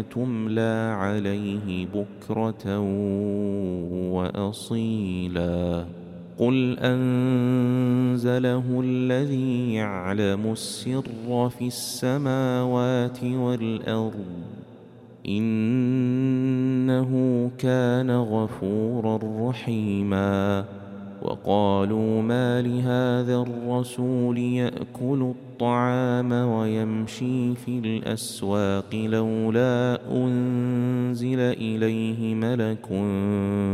تملى عليه بكرة وأصيلا قل أنزله الذي يعلم السر في السماوات والأرض إنه كان غفورا رحيما وقالوا ما لهذا الرسول يأكل الطعام ويمشي في الأسواق لولا أنزل إليه ملك